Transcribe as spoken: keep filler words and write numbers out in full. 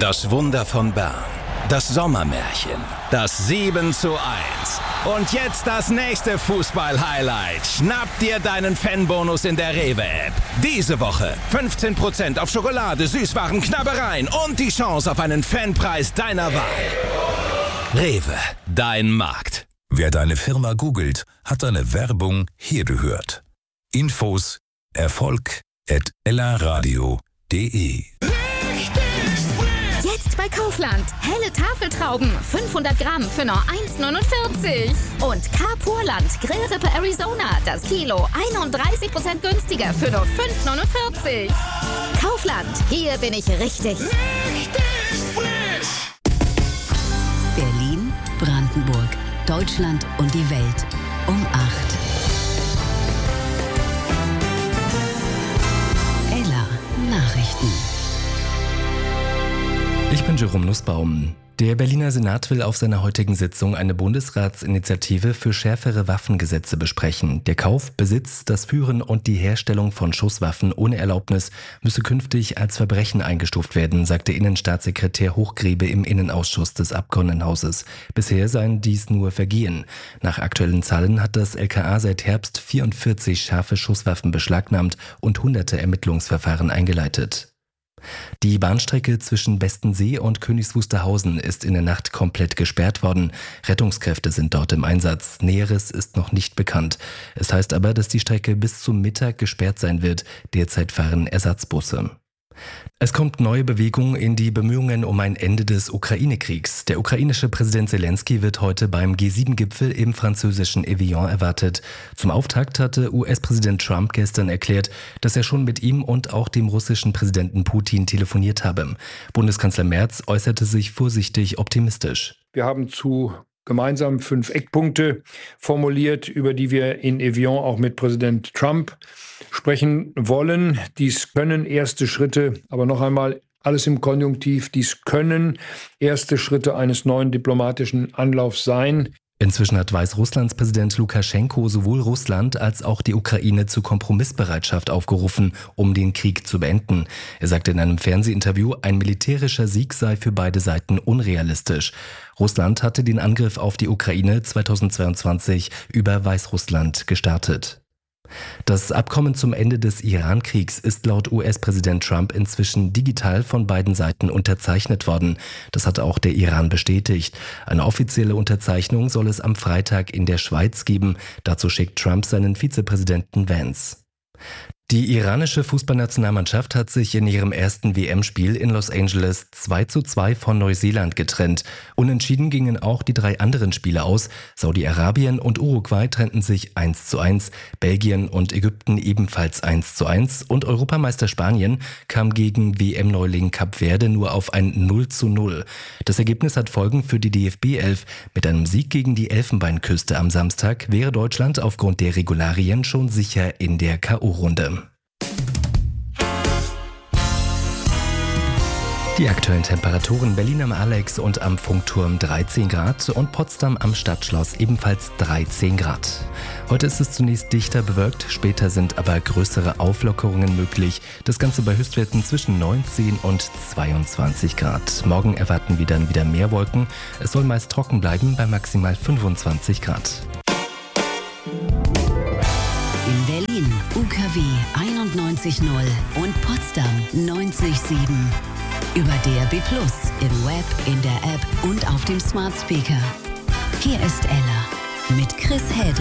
Das Wunder von Bern. Das Sommermärchen. Das sieben zu eins. Und jetzt das nächste Fußball-Highlight. Schnapp dir deinen Fanbonus in der Rewe-App. Diese Woche fünfzehn Prozent auf Schokolade, Süßwaren, Knabbereien und die Chance auf einen Fanpreis deiner Wahl. Rewe, dein Markt. Wer deine Firma googelt, hat deine Werbung hier gehört. Infos Erfolg at ellaradio punkt de. Jetzt bei Kaufland. Helle Tafeltrauben, fünfhundert Gramm für nur eins neunundvierzig. Und Carpurland Grillrippe Arizona, das Kilo einunddreißig Prozent günstiger für nur fünf neunundvierzig. Kaufland, hier bin ich richtig. Richtig frisch. Berlin, Brandenburg, Deutschland und die Welt um acht. Ella Nachrichten. Ich bin Jerome Nussbaum. Der Berliner Senat will auf seiner heutigen Sitzung eine Bundesratsinitiative für schärfere Waffengesetze besprechen. Der Kauf, Besitz, das Führen und die Herstellung von Schusswaffen ohne Erlaubnis müsse künftig als Verbrechen eingestuft werden, sagte Innenstaatssekretär Hochgrebe im Innenausschuss des Abgeordnetenhauses. Bisher seien dies nur Vergehen. Nach aktuellen Zahlen hat das L K A seit Herbst vierundvierzig scharfe Schusswaffen beschlagnahmt und hunderte Ermittlungsverfahren eingeleitet. Die Bahnstrecke zwischen Bestensee und Königs Wusterhausen ist in der Nacht komplett gesperrt worden. Rettungskräfte sind dort im Einsatz. Näheres ist noch nicht bekannt. Es heißt aber, dass die Strecke bis zum Mittag gesperrt sein wird. Derzeit fahren Ersatzbusse. Es kommt neue Bewegung in die Bemühungen um ein Ende des Ukraine-Kriegs. Der ukrainische Präsident Zelensky wird heute beim G sieben Gipfel im französischen Evian erwartet. Zum Auftakt hatte U S-Präsident Trump gestern erklärt, dass er schon mit ihm und auch dem russischen Präsidenten Putin telefoniert habe. Bundeskanzler Merz äußerte sich vorsichtig optimistisch. Wir haben zu gemeinsam fünf Eckpunkte formuliert, über die wir in Evian auch mit Präsident Trump sprechen wollen. Dies können erste Schritte, aber noch einmal alles im Konjunktiv, dies können erste Schritte eines neuen diplomatischen Anlaufs sein. Inzwischen hat Weißrusslands Präsident Lukaschenko sowohl Russland als auch die Ukraine zu Kompromissbereitschaft aufgerufen, um den Krieg zu beenden. Er sagte in einem Fernsehinterview, ein militärischer Sieg sei für beide Seiten unrealistisch. Russland hatte den Angriff auf die Ukraine zweitausendzweiundzwanzig über Weißrussland gestartet. Das Abkommen zum Ende des Iran-Kriegs ist laut U S-Präsident Trump inzwischen digital von beiden Seiten unterzeichnet worden. Das hat auch der Iran bestätigt. Eine offizielle Unterzeichnung soll es am Freitag in der Schweiz geben. Dazu schickt Trump seinen Vizepräsidenten Vance. Die iranische Fußballnationalmannschaft hat sich in ihrem ersten W M-Spiel in Los Angeles zwei zu zwei von Neuseeland getrennt. Unentschieden gingen auch die drei anderen Spiele aus. Saudi-Arabien und Uruguay trennten sich eins zu eins, Belgien und Ägypten ebenfalls eins zu eins und Europameister Spanien kam gegen W M-Neuling Kap Verde nur auf ein null zu null. Das Ergebnis hat Folgen für die D F B elf. Mit einem Sieg gegen die Elfenbeinküste am Samstag wäre Deutschland aufgrund der Regularien schon sicher in der K O-Runde. Die aktuellen Temperaturen: Berlin am Alex und am Funkturm dreizehn Grad und Potsdam am Stadtschloss ebenfalls dreizehn Grad. Heute ist es zunächst dichter bewölkt, später sind aber größere Auflockerungen möglich. Das Ganze bei Höchstwerten zwischen neunzehn und zweiundzwanzig Grad. Morgen erwarten wir dann wieder mehr Wolken. Es soll meist trocken bleiben bei maximal fünfundzwanzig Grad. In Berlin U K W einundneunzig null und Potsdam neunzig Komma sieben. Über D A B plus, im Web, in der App und auf dem Smart Speaker. Hier ist Ella mit Chris Hedrick.